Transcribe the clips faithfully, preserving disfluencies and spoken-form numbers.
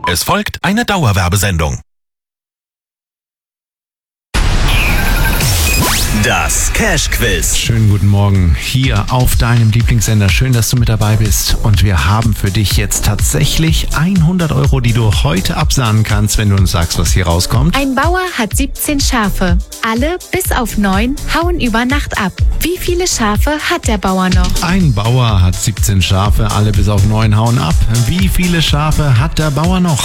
Es folgt eine Dauerwerbesendung. Das Cash-Quiz. Schönen guten Morgen hier auf deinem Lieblingssender. Schön, dass du mit dabei bist. Und wir haben für dich jetzt tatsächlich hundert Euro, die du heute absahnen kannst, wenn du uns sagst, was hier rauskommt. Ein Bauer hat siebzehn Schafe. Alle bis auf neun hauen über Nacht ab. Wie viele Schafe hat der Bauer noch? Ein Bauer hat siebzehn Schafe. Alle bis auf neun hauen ab. Wie viele Schafe hat der Bauer noch?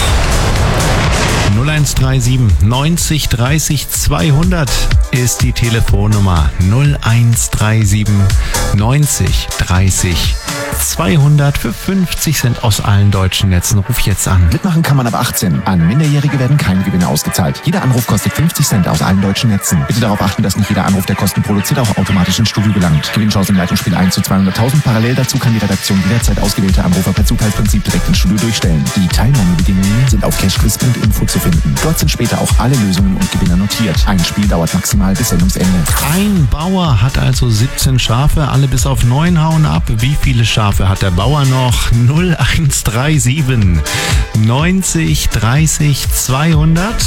null eins drei sieben neunzig dreißig zweihundert ist die Telefonnummer. null eins drei sieben neunzig dreißig zweihundert für fünfzig Cent aus allen deutschen Netzen. Ruf jetzt an. Mitmachen kann man ab achtzehn. An Minderjährige werden keine Gewinne ausgezahlt. Jeder Anruf kostet fünfzig Cent aus allen deutschen Netzen. Bitte darauf achten, dass nicht jeder Anruf, der Kosten produziert, auch automatisch ins Studio gelangt. Gewinnchance im Leitungsspiel eins zu zweihunderttausend. Parallel dazu kann die Redaktion jederzeit ausgewählte Anrufer per Zufallsprinzip direkt ins Studio durchstellen. Die Teilnahmebedingungen sind auf cashquiz punkt info zu finden. Dort sind später auch alle Lösungen und Gewinner notiert. Ein Spiel dauert maximal bis Sendungsende. Ein Bauer hat also siebzehn Schafe, alle bis auf neun hauen ab. Wie viele Schafe hat der Bauer noch? null eins drei sieben neunzig dreißig zweihundert.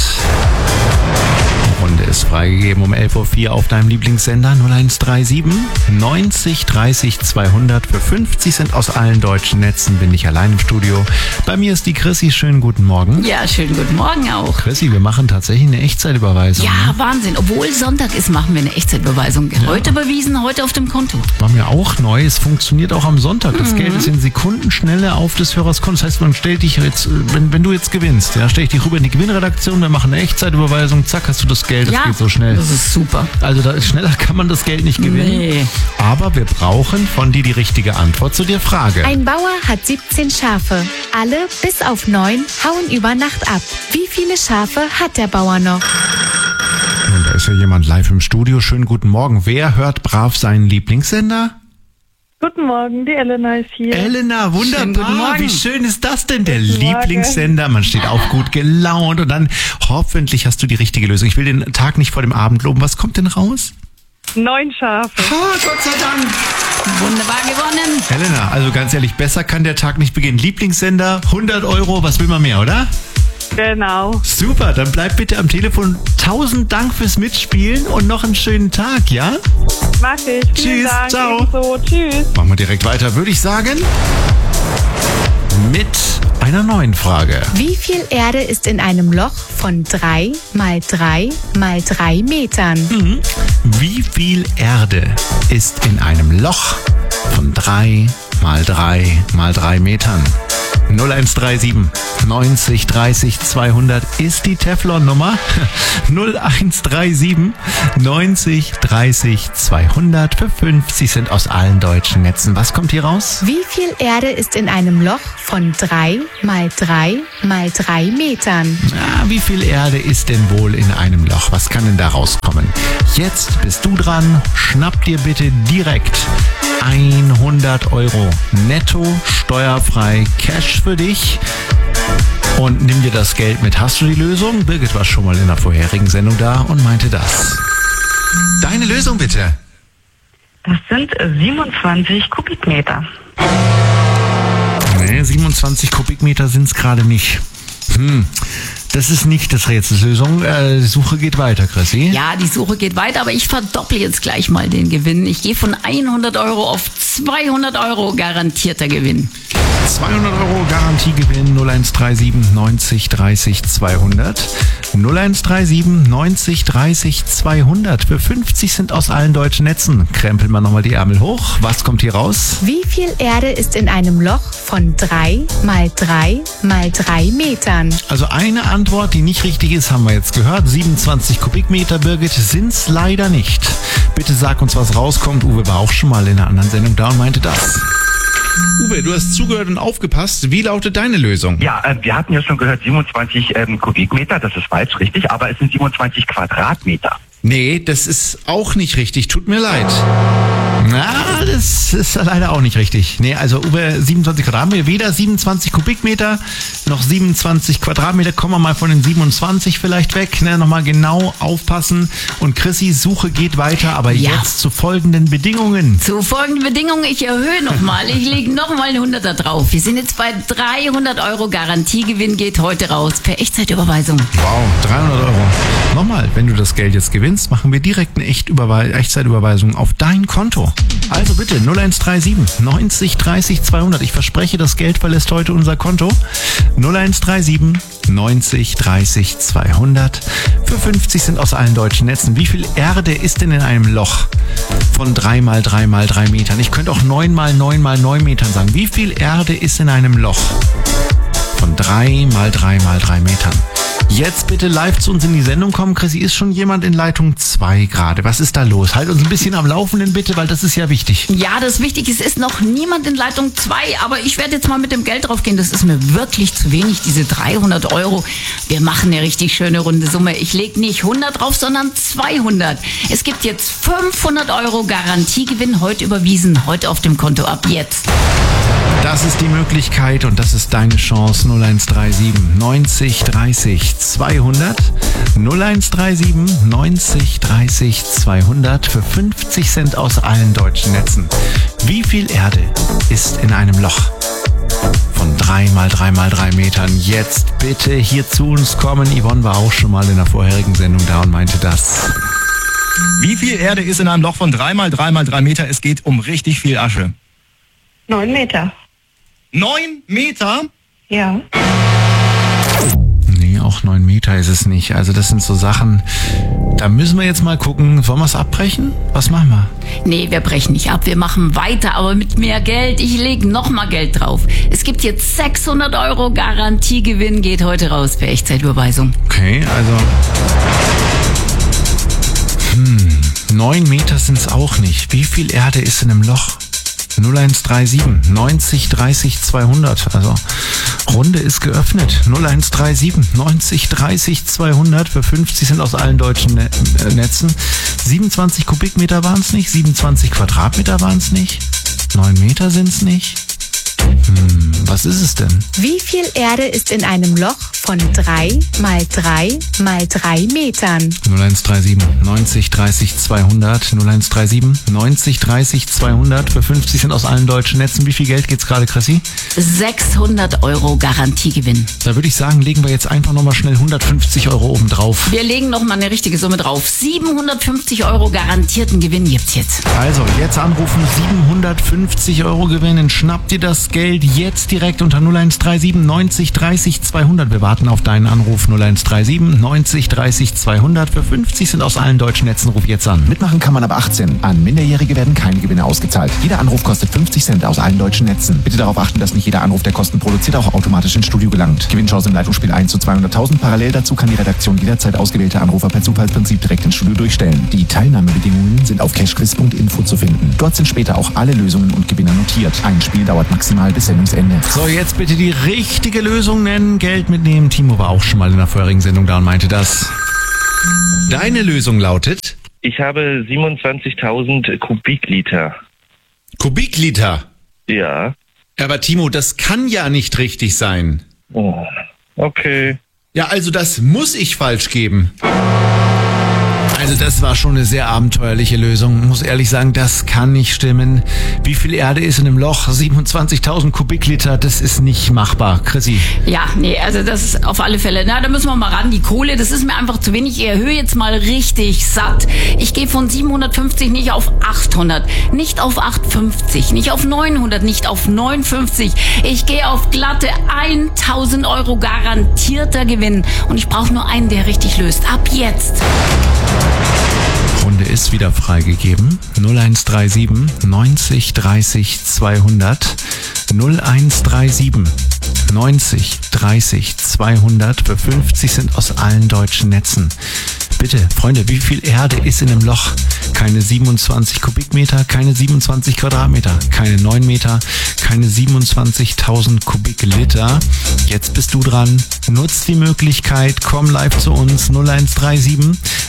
Die Runde ist freigegeben um elf Uhr vier auf deinem Lieblingssender. null eins drei sieben neunzig dreißig zweihundert für fünfzig Cent aus allen deutschen Netzen. Bin ich allein im Studio. Bei mir ist die Chrissy. Schönen guten Morgen. Ja, schönen guten Morgen auch. Chrissy, wir machen tatsächlich eine Echtzeitüberweisung. Ja, ne? Wahnsinn. Obwohl Sonntag ist, machen wir eine Echtzeitüberweisung. Ja. Heute überwiesen, heute auf dem Konto. War mir auch neu. Es funktioniert auch am Sonntag. Das mhm. Geld ist in Sekundenschnelle auf des Hörers Konto. Das heißt, man stellt dich jetzt, wenn, wenn du jetzt gewinnst, ja, stell ich dich rüber in die Gewinnredaktion, wir machen eine Echtzeitüberweisung, zack, hast du das Geld. Das ja, geht so schnell. Das ist super. Also da, schneller kann man das Geld nicht gewinnen. Nee. Aber wir brauchen von dir die richtige Antwort zu der Frage. Ein Bauer hat siebzehn Schafe. Alle bis auf neun hauen über Nacht ab. Wie viele Schafe hat der Bauer noch? Und da ist ja jemand live im Studio. Schönen guten Morgen. Wer hört brav seinen Lieblingssender? Guten Morgen, die Elena ist hier. Elena, wunderbar. Schönen guten Morgen. Wie schön ist das denn? Der Guten Lieblingssender. Man steht auch gut gelaunt und dann hoffentlich hast du die richtige Lösung. Ich will den Tag nicht vor dem Abend loben. Was kommt denn raus? Neun Schafe. Oh, Gott sei Dank. Wunderbar gewonnen. Helena, also ganz ehrlich, besser kann der Tag nicht beginnen. Lieblingssender, hundert Euro, was will man mehr, oder? Genau. Super, dann bleib bitte am Telefon. Tausend Dank fürs Mitspielen und noch einen schönen Tag, ja? Mach ich. Vielen Tschüss, Dank. ciao. Ebenso. Tschüss. Machen wir direkt weiter, würde ich sagen, mit einer neuen Frage. Wie viel Erde ist in einem Loch von drei mal drei mal drei Metern? Mhm. Wie viel Erde ist in einem Loch von drei mal drei mal drei Metern? null eins drei sieben neunzig dreißig zweihundert ist die Teflon-Nummer. null eins drei sieben neunzig dreißig zweihundert für fünfzig Cent aus allen deutschen Netzen. Was kommt hier raus? Wie viel Erde ist in einem Loch von drei mal drei mal drei Metern? Ja, wie viel Erde ist denn wohl in einem Loch? Was kann denn da rauskommen? Jetzt bist du dran. Schnapp dir bitte direkt hundert Euro netto, steuerfrei, Cash für dich. Und nimm dir das Geld mit. Hast du die Lösung? Birgit war schon mal in der vorherigen Sendung da und meinte das. Deine Lösung bitte. Das sind siebenundzwanzig Kubikmeter. Nee, siebenundzwanzig Kubikmeter sind es gerade nicht. Hm, das ist nicht das Rätselslösung. Äh, die Suche geht weiter, Chrissy. Ja, die Suche geht weiter, aber ich verdopple jetzt gleich mal den Gewinn. Ich gehe von hundert Euro auf zweihundert Euro garantierter Gewinn. zweihundert Euro Garantiegewinn. null eins drei sieben neunzig dreißig zweihundert. null eins drei sieben neunzig dreißig zweihundert für fünfzig Cent aus allen deutschen Netzen. Krempeln wir nochmal die Ärmel hoch. Was kommt hier raus? Wie viel Erde ist in einem Loch von drei mal drei mal drei Metern? Also eine Antwort, die nicht richtig ist, haben wir jetzt gehört. siebenundzwanzig Kubikmeter, Birgit, sind's leider nicht. Bitte sag uns, was rauskommt. Uwe war auch schon mal in einer anderen Sendung da und meinte das. Uwe, du hast zugehört und aufgepasst. Wie lautet deine Lösung? Ja, äh, wir hatten ja schon gehört siebenundzwanzig ähm, Kubikmeter, das ist falsch, richtig, aber es sind siebenundzwanzig Quadratmeter. Nee, das ist auch nicht richtig. Tut mir leid. Na, das ist leider auch nicht richtig. Nee, also über siebenundzwanzig Quadratmeter, weder siebenundzwanzig Kubikmeter noch siebenundzwanzig Quadratmeter. Kommen wir mal von den siebenundzwanzig vielleicht weg. Ne, nochmal genau aufpassen. Und Chrissy, Suche geht weiter, aber Ja. jetzt zu folgenden Bedingungen. Zu folgenden Bedingungen, ich erhöhe nochmal. Ich lege nochmal einen Hunderter drauf. Wir sind jetzt bei dreihundert Euro. Garantiegewinn geht heute raus per Echtzeitüberweisung. Wow, dreihundert Euro. Nochmal, wenn du das Geld jetzt gewinnst, machen wir direkt eine Echtüberwe- Echtzeitüberweisung auf dein Konto. Also bitte null eins drei sieben neunzig dreißig zweihundert. Ich verspreche, das Geld verlässt heute unser Konto. null eins drei sieben neunzig dreißig zweihundert. Für fünfzig sind aus allen deutschen Netzen. Wie viel Erde ist denn in einem Loch von drei mal drei mal drei Metern? Ich könnte auch neun mal neun mal neun Metern sagen. Wie viel Erde ist in einem Loch von drei mal drei mal drei Metern? Jetzt bitte live zu uns in die Sendung kommen. Chrissy, ist schon jemand in Leitung zwei gerade? Was ist da los? Halt uns ein bisschen am Laufenden bitte, weil das ist ja wichtig. Ja, das Wichtige ist, es ist noch niemand in Leitung zwei, aber ich werde jetzt mal mit dem Geld drauf gehen. Das ist mir wirklich zu wenig, diese dreihundert Euro. Wir machen eine richtig schöne runde Summe. Ich lege nicht hundert drauf, sondern zweihundert. Es gibt jetzt fünfhundert Euro Garantiegewinn heute überwiesen, heute auf dem Konto ab jetzt. Das ist die Möglichkeit und das ist deine Chance. null eins drei sieben neunzig dreißig zweihundert. null eins drei sieben neunzig dreißig zweihundert für fünfzig Cent aus allen deutschen Netzen. Wie viel Erde ist in einem Loch von drei mal drei mal drei Metern? Jetzt bitte hier zu uns kommen. Yvonne war auch schon mal in der vorherigen Sendung da und meinte das. Wie viel Erde ist in einem Loch von drei mal drei mal drei Meter? Es geht um richtig viel Asche. Neun Meter. Neun Meter? Ja. Nee, auch neun Meter ist es nicht. Also das sind so Sachen, da müssen wir jetzt mal gucken. Wollen wir es abbrechen? Was machen wir? Nee, wir brechen nicht ab, wir machen weiter, aber mit mehr Geld. Ich lege noch mal Geld drauf. Es gibt jetzt sechshundert Euro Garantiegewinn, geht heute raus per Echtzeitüberweisung. Okay, also hm, neun Meter sind es auch nicht. Wie viel Erde ist in einem Loch? null eins drei sieben neunzig dreißig zweihundert. Also Runde ist geöffnet. null eins drei sieben neunzig dreißig zweihundert für fünfzig sind aus allen deutschen Ne- äh, Netzen. siebenundzwanzig Kubikmeter waren es nicht. siebenundzwanzig Quadratmeter waren es nicht. neun Meter sind es nicht. Hm, was ist es denn? Wie viel Erde ist in einem Loch von drei mal drei mal drei Metern? null eins drei sieben neunzig dreißig zweihundert. null eins drei sieben neunzig dreißig zweihundert für fünfzig sind aus allen deutschen Netzen. Wie viel Geld geht's gerade, Chrissy? sechshundert Euro Garantiegewinn. Da würde ich sagen, legen wir jetzt einfach nochmal schnell hundertfünfzig Euro oben drauf. Wir legen noch mal eine richtige Summe drauf. siebenhundertfünfzig Euro garantierten Gewinn gibt's jetzt. Also, jetzt anrufen, siebenhundertfünfzig Euro gewinnen. Schnappt dir das Geld jetzt direkt unter null eins drei sieben neunzig dreißig zweihundert. Wir warten auf deinen Anruf null eins drei sieben neunzig dreißig zweihundert. Für fünfzig sind aus allen deutschen Netzen. Ruf jetzt an. Mitmachen kann man ab achtzehn. An Minderjährige werden keine Gewinne ausgezahlt. Jeder Anruf kostet fünfzig Cent aus allen deutschen Netzen. Bitte darauf achten, dass nicht jeder Anruf, der Kosten produziert, auch automatisch ins Studio gelangt. Gewinnchance im Leitungsspiel eins zu zweihunderttausend. Parallel dazu kann die Redaktion jederzeit ausgewählte Anrufer per Zufallsprinzip direkt ins Studio durchstellen. Die Teilnahmebedingungen sind auf cashquiz punkt info zu finden. Dort sind später auch alle Lösungen und Gewinner notiert. Ein Spiel dauert maximal bis Sendungsende. So, jetzt bitte die richtige Lösung nennen. Geld mitnehmen. Timo war auch schon mal in der vorherigen Sendung da und meinte das. Deine Lösung lautet? Ich habe siebenundzwanzigtausend Kubikliter. Kubikliter. Ja. Aber Timo, das kann ja nicht richtig sein. Oh, okay. Ja, also das muss ich falsch geben. Also das war schon eine sehr abenteuerliche Lösung. Muss ehrlich sagen, das kann nicht stimmen. Wie viel Erde ist in einem Loch? siebenundzwanzigtausend Kubikliter, das ist nicht machbar. Chrissy. Ja, nee, also das ist auf alle Fälle, na, da müssen wir mal ran. Die Kohle, das ist mir einfach zu wenig. Ich erhöhe jetzt mal richtig satt. Ich gehe von siebenhundertfünfzig nicht auf achthundert, nicht auf achthundertfünfzig, nicht auf neunhundert, nicht auf neunundfünfzig. Ich gehe auf glatte tausend Euro garantierter Gewinn. Und ich brauche nur einen, der richtig löst. Ab jetzt. Runde ist wieder freigegeben. null eins drei sieben neunzig dreißig zweihundert. null eins drei sieben neunzig dreißig zweihundert für fünfzig sind aus allen deutschen Netzen. Bitte, Freunde, wie viel Erde ist in einem Loch? Keine siebenundzwanzig Kubikmeter, keine siebenundzwanzig Quadratmeter, keine neun Meter, keine siebenundzwanzigtausend Kubikliter. Jetzt bist du dran. Nutz die Möglichkeit, komm live zu uns null eins drei sieben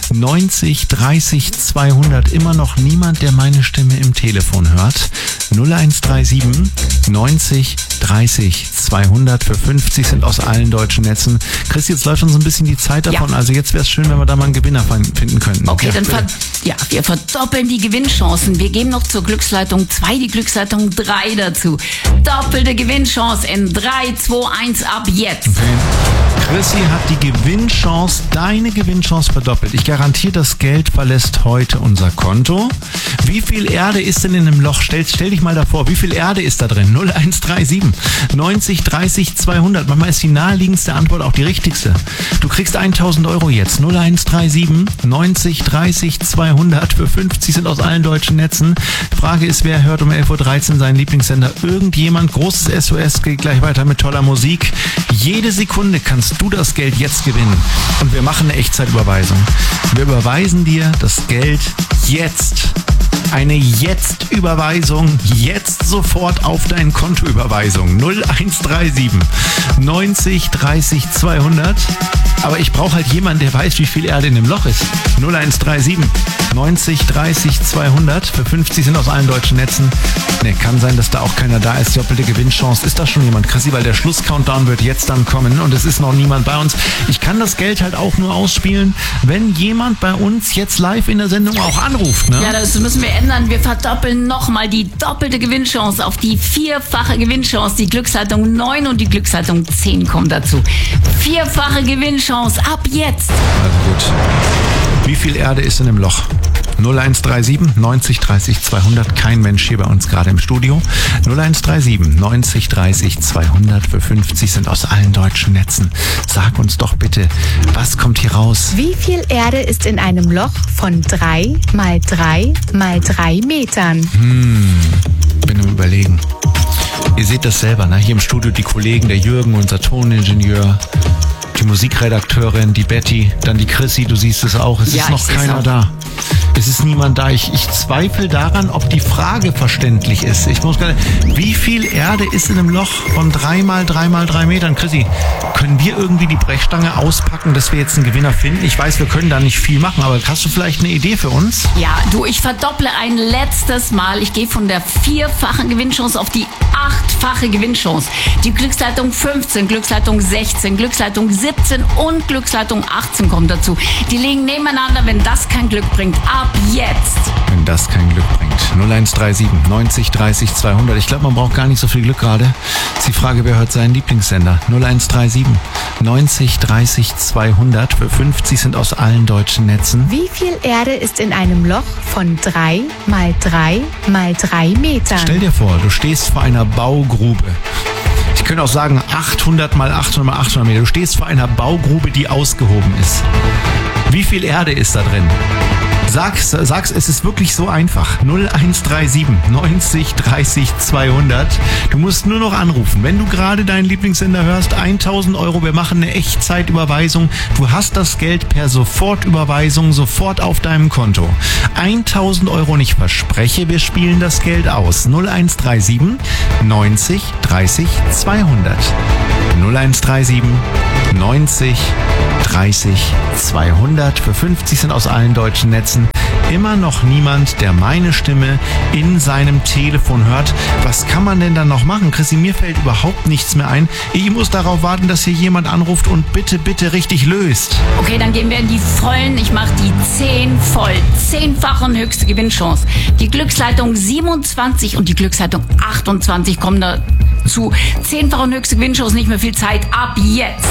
neunzig dreißig zweihundert. Immer noch niemand, der meine Stimme im Telefon hört. null eins drei sieben neunzig dreißig zweihundert für fünfzig sind aus allen deutschen Netzen. Chris, jetzt läuft uns ein bisschen die Zeit davon. Ja. Also jetzt wäre es schön, wenn wir da mal einen Gewinner finden könnten. Okay, ja, dann ver ja, wir verdoppeln die Gewinnchancen. Wir geben noch zur Glücksleitung zwei, die Glücksleitung drei dazu. Doppelte Gewinnchance in drei, zwei, eins ab jetzt. Okay. Chrissy hat die Gewinnchance, deine Gewinnchance verdoppelt. Ich garantiere, das Geld verlässt heute unser Konto. Wie viel Erde ist denn in einem Loch? Stell, stell dich mal davor, wie viel Erde ist da drin? null eins drei sieben neunzig dreißig zweihundert. Manchmal ist die naheliegendste Antwort auch die richtigste. Du kriegst tausend Euro jetzt. null eins drei sieben neunzig dreißig zweihundert für fünfzig sind aus allen deutschen Netzen. Frage ist, wer hört um elf Uhr dreizehn seinen Lieblingssender? Irgendjemand? Großes S O S, geht gleich weiter mit toller Musik. Jede Sekunde kannst du das Geld jetzt gewinnen. Und wir machen eine Echtzeitüberweisung. Wir überweisen dir das Geld jetzt. Eine Jetzt-Überweisung, jetzt sofort auf dein Kontoüberweisung. null eins drei sieben neunzig dreißig zweihundert. Aber ich brauche halt jemanden, der weiß, wie viel Erde in dem Loch ist. null eins drei sieben neunzig dreißig zweihundert. Für fünfzig sind aus allen deutschen Netzen. Ne, kann sein, dass da auch keiner da ist. Doppelte Gewinnchance. Ist da schon jemand, Chrissy? Weil der Schluss-Countdown wird jetzt dann kommen und es ist noch niemand bei uns. Ich kann das Geld halt auch nur ausspielen, wenn jemand bei uns jetzt live in der Sendung auch anruft. Ne? Ja, das müssen wir ändern. Wir verdoppeln nochmal die doppelte Gewinnchance auf die vierfache Gewinnchance. Die Glücksleitung neun und die Glücksleitung zehn kommen dazu. Vierfache Gewinnchance ab jetzt. Also gut. Wie viel Erde ist in dem Loch? null eins drei sieben neunzig dreißig zweihundert. Kein Mensch hier bei uns gerade im Studio. null eins drei sieben neunzig dreißig zweihundert für fünfzig sind aus allen deutschen Netzen. Sag uns doch bitte, was kommt hier raus? Wie viel Erde ist in einem Loch von drei mal drei mal drei Metern? Hm, bin am Überlegen. Ihr seht das selber, ne? Hier im Studio die Kollegen, der Jürgen, unser Toningenieur, die Musikredakteurin, die Betty, dann die Chrissy, du siehst es auch. Es ja, ist noch keiner da. Es ist niemand da. Ich, ich zweifle daran, ob die Frage verständlich ist. Ich muss gerade, wie viel Erde ist in einem Loch von drei mal drei mal drei Metern? Chrissy, können wir irgendwie die Brechstange auspacken, dass wir jetzt einen Gewinner finden? Ich weiß, wir können da nicht viel machen, aber hast du vielleicht eine Idee für uns? Ja, du, ich verdopple ein letztes Mal. Ich gehe von der vierfachen Gewinnchance auf die achtfache Gewinnchance. Die Glücksleitung fünfzehn, Glücksleitung sechzehn, Glücksleitung siebzehn und Glücksleitung achtzehn kommen dazu. Die liegen nebeneinander, wenn das kein Glück bringt. Ab jetzt. Wenn das kein Glück bringt. null eins drei sieben neunzig dreißig zweihundert. Ich glaube, man braucht gar nicht so viel Glück gerade. Ist die Frage, wer hört seinen Lieblingssender? null eins drei sieben neunzig dreißig zweihundert. Für fünfzig sind aus allen deutschen Netzen. Wie viel Erde ist in einem Loch von drei mal drei mal drei Metern? Stell dir vor, du stehst vor einer Baugrube. Ich könnte auch sagen achthundert mal achthundert mal achthundert Meter. Du stehst vor einer Baugrube, die ausgehoben ist. Wie viel Erde ist da drin? Sag's, sag's, es ist wirklich so einfach. null eins drei sieben neunzig dreißig zweihundert. Du musst nur noch anrufen. Wenn du gerade deinen Lieblingssender hörst, tausend Euro, wir machen eine Echtzeitüberweisung. Du hast das Geld per Sofortüberweisung sofort auf deinem Konto. tausend Euro und ich verspreche, wir spielen das Geld aus. null eins drei sieben neunzig dreißig zweihundert. null eins drei sieben neunzig dreißig zweihundert. Für fünfzig sind aus allen deutschen Netzen. Immer noch niemand, der meine Stimme in seinem Telefon hört. Was kann man denn dann noch machen? Chrissy, mir fällt überhaupt nichts mehr ein. Ich muss darauf warten, dass hier jemand anruft und bitte, bitte richtig löst. Okay, dann gehen wir in die Vollen. Ich mache die zehn voll. Zehnfachen höchste Gewinnchance. Die Glücksleitung siebenundzwanzig und die Glücksleitung achtundzwanzig kommen dazu. Zehnfachen höchste Gewinnchance, nicht mehr viel Zeit. Ab jetzt.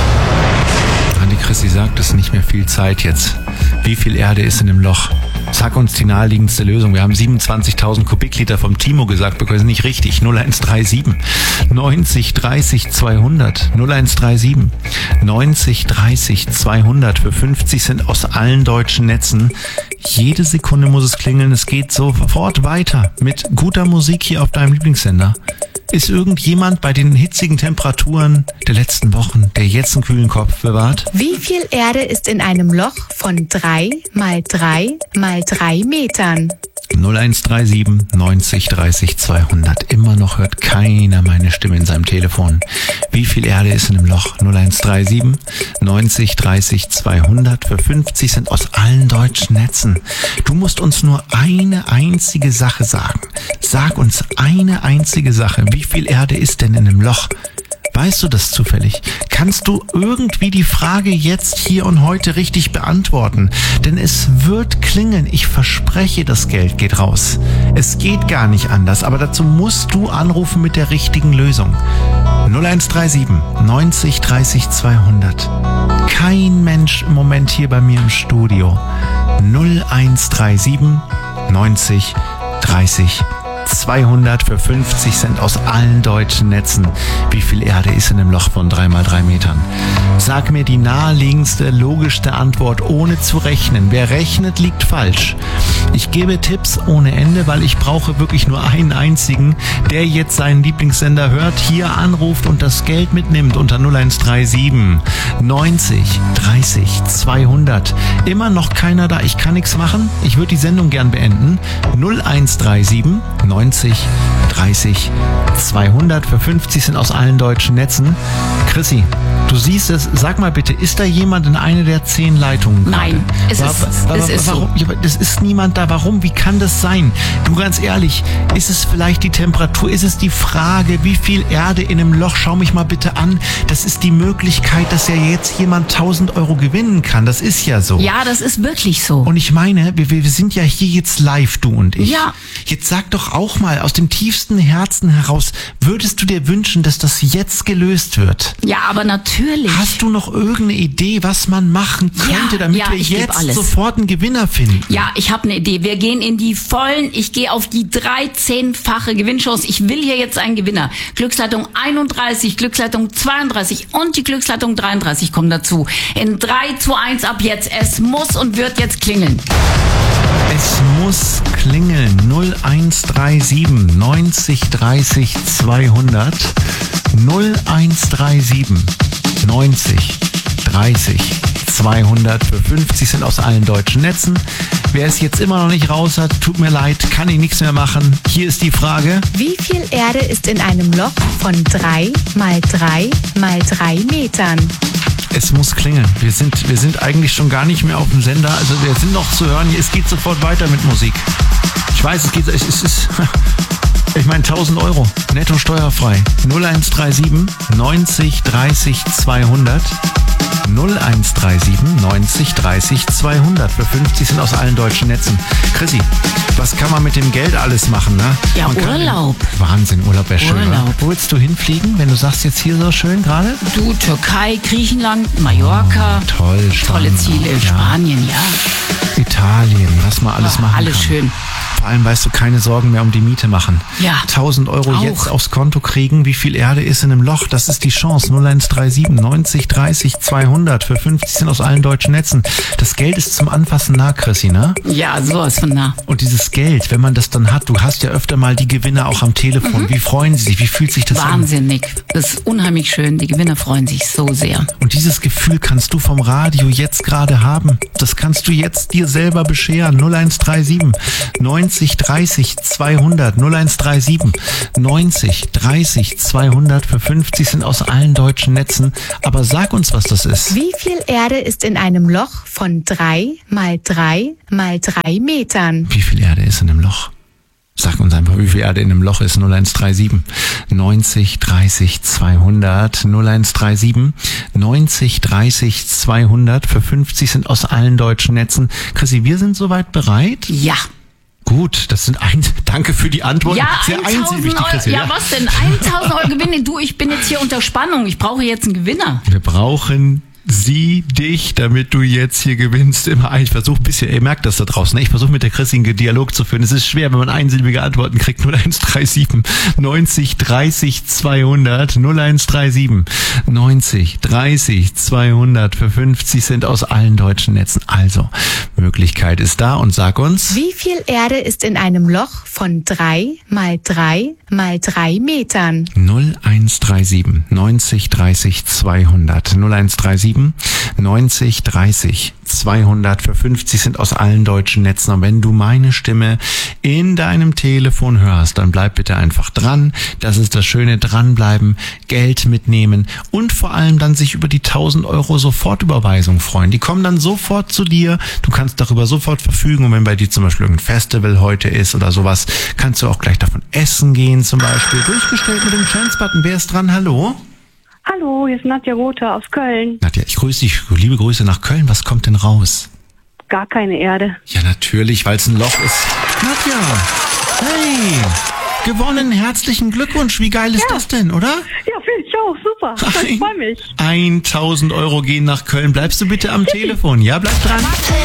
Die Chrissy sagt, es ist nicht mehr viel Zeit jetzt. Wie viel Erde ist in dem Loch? Sag uns die naheliegendste Lösung. Wir haben siebenundzwanzigtausend Kubikliter vom Timo gesagt bekommen. Das ist nicht richtig. null eins drei sieben neunzig dreißig zweihundert. null eins drei sieben neunzig dreißig zweihundert. Für fünfzig sind aus allen deutschen Netzen. Jede Sekunde muss es klingeln. Es geht sofort weiter mit guter Musik hier auf deinem Lieblingssender. Ist irgendjemand bei den hitzigen Temperaturen der letzten Wochen, der jetzt einen kühlen Kopf bewahrt? Wie viel Erde ist in einem Loch von drei mal drei mal drei Metern? null eins drei sieben neunzig dreißig zweihundert. Immer noch hört keiner meine Stimme in seinem Telefon. Wie viel Erde ist in dem Loch? null eins drei sieben neunzig dreißig zweihundert für fünfzig Cent aus allen deutschen Netzen. Du musst uns nur eine einzige Sache sagen. Sag uns eine einzige Sache. Wie viel Erde ist denn in dem Loch? Weißt du das zufällig? Kannst du irgendwie die Frage jetzt, hier und heute richtig beantworten? Denn es wird klingeln. Ich verspreche, das Geld geht raus. Es geht gar nicht anders, aber dazu musst du anrufen mit der richtigen Lösung. null eins drei sieben neunzig dreißig zweihundert. Kein Mensch im Moment hier bei mir im Studio. null eins drei sieben neunzig dreißig zweihundert für fünfzig Cent aus allen deutschen Netzen. Wie viel Erde ist in dem Loch von drei mal drei Metern? Sag mir die naheliegendste, logischste Antwort, ohne zu rechnen. Wer rechnet, liegt falsch. Ich gebe Tipps ohne Ende, weil ich brauche wirklich nur einen einzigen, der jetzt seinen Lieblingssender hört, hier anruft und das Geld mitnimmt unter null eins drei sieben neunzig dreißig zweihundert. Immer noch keiner da, ich kann nichts machen. Ich würde die Sendung gern beenden. null eins drei sieben neunzig dreißig zweihundert für fünfzig Cent aus allen deutschen Netzen. Chrissy, du siehst es, sag mal bitte, ist da jemand in einer der zehn Leitungen gerade? Nein, es War, ist, war, es ist warum, so. ja, es ist niemand da. Warum? Wie kann das sein? Du, ganz ehrlich, ist es vielleicht die Temperatur? Ist es die Frage, wie viel Erde in einem Loch? Schau mich mal bitte an. Das ist die Möglichkeit, dass ja jetzt jemand tausend Euro gewinnen kann. Das ist ja so. Ja, das ist wirklich so. Und ich meine, wir, wir sind ja hier jetzt live, du und ich. Ja. Jetzt sag doch auch mal aus dem tiefsten Herzen heraus, würdest du dir wünschen, dass das jetzt gelöst wird? Ja, aber natürlich. Hast du noch irgendeine Idee, was man machen könnte, Ja, damit ja, wir ich geb jetzt alles. sofort einen Gewinner finden? Ja, ich habe eine Idee. Wir gehen in die vollen, ich gehe auf die dreizehnfache Gewinnchance. Ich will hier jetzt einen Gewinner. Glücksleitung einunddreißig, Glücksleitung zweiunddreißig und die Glücksleitung dreiunddreißig kommen dazu. In drei, zwei, eins ab jetzt. Es muss und wird jetzt klingeln. Es muss klingeln. null eins drei sieben neunzig dreißig zweihundert. null eins drei sieben neunzig dreißig zweihundert für fünfzig Cent aus allen deutschen Netzen. Wer es jetzt immer noch nicht raus hat, tut mir leid, kann ich nichts mehr machen. Hier ist die Frage. Wie viel Erde ist in einem Loch von drei mal drei mal drei Metern? Es muss klingeln. Wir sind, wir sind eigentlich schon gar nicht mehr auf dem Sender. Also wir sind noch zu hören. Es geht sofort weiter mit Musik. Ich weiß, es geht, es ist, es ist ich meine tausend Euro. Netto steuerfrei. null eins drei sieben neunzig dreißig zweihundert. null eins drei sieben neunzig dreißig zweihundert für fünfzig Cent aus allen deutschen Netzen. Chrissy, was kann man mit dem Geld alles machen, ne? Ja, Man kann- Urlaub. Wahnsinn, Urlaub wäre schön. Urlaub. Oder? Wo willst du hinfliegen, wenn du sagst, jetzt hier so schön gerade? Du, Türkei, Griechenland, Mallorca. Toll, Tolle Spanien Ziele. auch, ja. Spanien, ja. Italien, was man alles Ah, machen alles kann. schön. Vor allem, weißt du, keine Sorgen mehr um die Miete machen. Ja. tausend Euro Auch. jetzt aufs Konto kriegen. Wie viel Erde ist in einem Loch? Das ist die Chance. null eins drei sieben neunzig dreißig zweihundert für fünfzig Cent aus allen deutschen Netzen. Das Geld ist zum Anfassen nah, Chrissy, ne? Ja, sowas von nah. Und dieses Geld, wenn man das dann hat, du hast ja öfter mal die Gewinner auch am Telefon. Wie freuen sie sich? Wie fühlt sich das an? Wahnsinnig. Das ist unheimlich schön. Die Gewinner freuen sich so sehr. Und dieses Gefühl kannst du vom Radio jetzt gerade haben. Das kannst du jetzt dir selber bescheren. null eins drei sieben neunzig dreißig zweihundert. null eins drei sieben neunzig dreißig zweihundert für fünfzig Cent aus allen deutschen Netzen. Aber sag uns, was das ist. Wie viel Erde ist in einem Loch von drei mal drei mal drei Metern? Wie viel Erde ist in einem Loch? Sag uns einfach, wie viel Erde in einem Loch ist. null eins drei sieben neunzig dreißig zweihundert. null eins drei sieben neunzig dreißig zweihundert für fünfzig Cent aus allen deutschen Netzen. Chrissy, wir sind soweit bereit? Ja. Gut, das sind ein, danke für die Antwort. Ja, Sehr tausend einsilbig, die Euro. Chrissy. Ja, was denn? tausend Euro Gewinne? Du, ich bin jetzt hier unter Spannung. Ich brauche jetzt einen Gewinner. Wir brauchen sie, dich, damit du jetzt hier gewinnst. Immer ein. Ich versuche ein bisschen, ihr merkt das da draußen, ne? Ich versuche mit der Chrissy einen Dialog zu führen. Es ist schwer, wenn man einsilbige Antworten kriegt. null eins drei sieben neunzig dreißig zweihundert. null eins drei sieben neunzig dreißig zweihundert für fünfzig Cent aus allen deutschen Netzen. Also, Möglichkeit ist da und sag uns. Wie viel Erde ist in einem Loch von drei mal drei mal drei Metern? null eins drei sieben neunzig dreißig zweihundert. null eins drei sieben neunzig dreißig zweihundert für fünfzig sind aus allen deutschen Netzen. Und wenn du meine Stimme in deinem Telefon hörst, dann bleib bitte einfach dran. Das ist das Schöne, dranbleiben, Geld mitnehmen und vor allem dann sich über die tausend Euro Sofortüberweisung freuen. Die kommen dann sofort zu dir. Du kannst darüber sofort verfügen. Und wenn bei dir zum Beispiel irgendein Festival heute ist oder sowas, kannst du auch gleich davon essen gehen zum Beispiel. Durchgestellt mit dem Chance-Button. Wer ist dran? Hallo? Hallo, hier ist Nadja Rothe aus Köln. Nadja, ich grüße dich. Liebe Grüße nach Köln. Was kommt denn raus? Gar keine Erde. Ja, natürlich, weil es ein Loch ist. Nadja, hey, gewonnen. Herzlichen Glückwunsch. Wie geil ist Ja. das denn, oder? Ja, finde ich auch. Super. Ich freue mich. tausend Euro gehen nach Köln. Bleibst du bitte am Telefon? Ja, bleib dran.